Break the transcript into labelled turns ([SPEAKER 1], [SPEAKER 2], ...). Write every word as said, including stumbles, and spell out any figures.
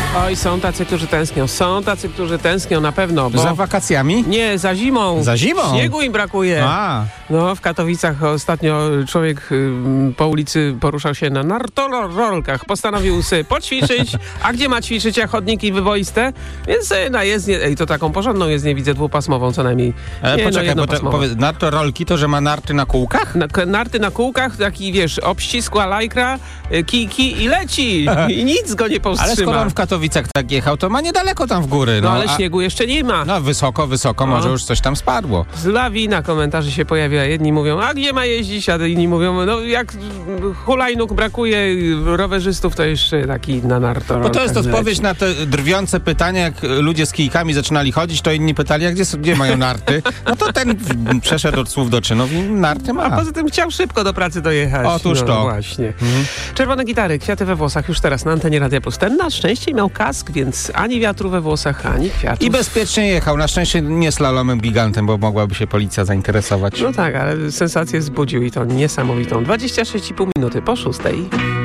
[SPEAKER 1] Oj, są tacy, którzy tęsknią. Są tacy, którzy tęsknią na pewno. Bo...
[SPEAKER 2] Za wakacjami?
[SPEAKER 1] Nie, za zimą.
[SPEAKER 2] Za zimą?
[SPEAKER 1] Śniegu im brakuje.
[SPEAKER 2] A.
[SPEAKER 1] No, w Katowicach ostatnio człowiek y, po ulicy poruszał się na nartorolkach. Postanowił sobie poćwiczyć. A gdzie ma ćwiczyć, jak chodniki wyboiste? Więc y, na jezdnię, ej, to taką porządną jezdnię widzę, dwupasmową co najmniej.
[SPEAKER 2] Ale
[SPEAKER 1] Nie,
[SPEAKER 2] poczekaj,
[SPEAKER 1] no,
[SPEAKER 2] bo to, powiedz, nartorolki to, że ma narty na kółkach?
[SPEAKER 1] Na, narty na kółkach, taki wiesz, obścisła lajkra, y, kijki i leci. I nic go nie powstrzyma.
[SPEAKER 2] Ale skoro on w Katowicach tak jechał, to ma niedaleko tam w góry.
[SPEAKER 1] No,
[SPEAKER 2] No,
[SPEAKER 1] ale
[SPEAKER 2] a...
[SPEAKER 1] śniegu jeszcze nie ma.
[SPEAKER 2] No wysoko, wysoko,
[SPEAKER 1] No.
[SPEAKER 2] może już coś tam spadło.
[SPEAKER 1] Z lawina komentarzy się pojawiła. Jedni mówią, a gdzie ma jeździć, a inni mówią, no jak hulajnóg brakuje, rowerzystów, to jeszcze taki na nartorolkach.
[SPEAKER 2] Bo to jest
[SPEAKER 1] leci.
[SPEAKER 2] odpowiedź na te drwiące pytania, jak ludzie z kijkami zaczynali chodzić, to inni pytali, a gdzie, gdzie mają narty? No to ten przeszedł od słów do czynów i narty ma.
[SPEAKER 1] A poza tym chciał szybko do pracy dojechać.
[SPEAKER 2] Otóż
[SPEAKER 1] no,
[SPEAKER 2] to.
[SPEAKER 1] Właśnie.
[SPEAKER 2] Mhm.
[SPEAKER 1] Czerwone gitary, kwiaty we włosach już teraz na antenie Radia Plus. Ten na szczęście miał kask, więc ani wiatru we włosach, ani kwiatów.
[SPEAKER 2] I bezpiecznie jechał. Na szczęście nie slalomem gigantem, bo mogłaby się policja zainteresować.
[SPEAKER 1] No tak, ale sensację wzbudził i to niesamowitą. dwadzieścia sześć i pół minuty po szóstej.